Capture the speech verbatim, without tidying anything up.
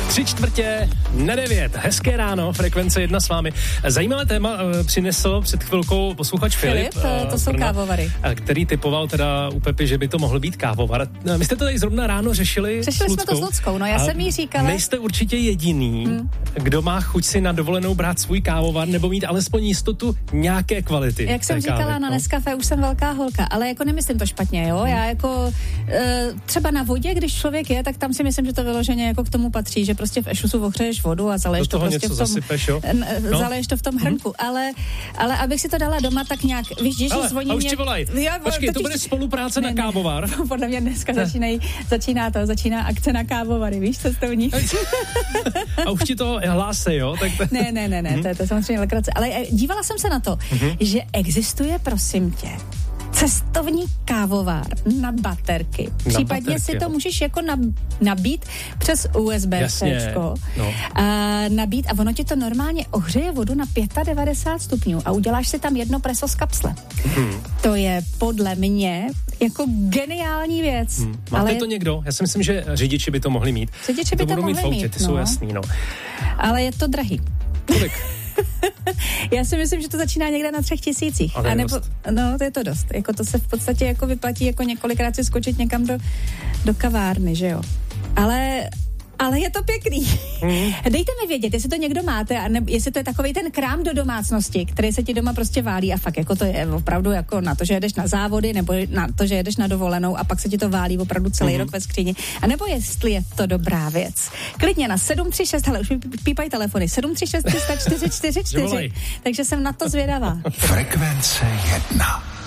Tři čtvrtě na devět. Hezké ráno, Frekvence jedna s vámi. Zajímavé téma uh, přinesl před chvilkou posluchač Filip. Filip, uh, to jsou Brna, kávovary. Který typoval teda u Pepy, že by to mohl být kávovar. My jste to tady zrovna ráno řešili. Řešili jsme to s Luckou, no já jsem jí říkala. Nejste určitě jediný, hmm. kdo má chuť si na dovolenou brát svůj kávovar nebo mít alespoň jistotu nějaké kvality. Jak jsem říkala, kávy, na Nescafé už jsem velká holka, ale jako nemyslím to špatně, jo. Já jako uh, třeba na vodě, když člověk je, tak tam si myslím, že to vyloženě jako k tomu patří, že prostě v ešusu ohřeješ vodu a zaleješ to prostě v tom, zasypeš, jo? No. Zaleješ to v tom hrnku, hmm. ale, ale abych si to dala doma, tak nějak, víš, že zvoní a už mě... ti volají. Počkej, to bude spolupráce ne, na kávovar. Ne, podle mě dneska začínají, začíná to, začíná akce na kávovary, víš, cestovní. A už ti to hlásí, jo? Tak to... Ne, ne, ne, ne, hmm. to, je, to je samozřejmě legrace. Ale dívala jsem se na to, hmm. že existuje, prosím tě, cestovní kávovar na baterky. Na Případně baterky, si to jo. můžeš jako nabít přes U S B Cčko. No. A nabít a ono ti to normálně ohřeje vodu na devadesát pět stupňů a uděláš si tam jedno preso z kapsle. Hmm. To je podle mě jako geniální věc. Hmm. Máte ale... to někdo? Já si myslím, že řidiči by to mohli mít. Řidiči by to, to mohli mít, mít ty no. jsou jasný, no. Ale je to drahý. Kolik? Já si myslím, že to začíná někde na třech tisících. A nebo, no, to je to dost. Jako to se v podstatě jako vyplatí jako několikrát si skočit někam do, do kavárny, že jo. Ale... Ale je to pěkný. Mm. Dejte mi vědět, jestli to někdo máte, a ne, jestli to je takovej ten krám do domácnosti, který se ti doma prostě válí a fakt jako to je opravdu jako na to, že jedeš na závody, nebo na to, že jedeš na dovolenou a pak se ti to válí opravdu celý mm. rok ve skříni. A nebo jestli je to dobrá věc. Klidně na sedm tři šest, hele, už mi pípají telefony, sedm tři šest tři čtyři čtyři čtyři, takže jsem na to zvědavá. Frekvence jedna.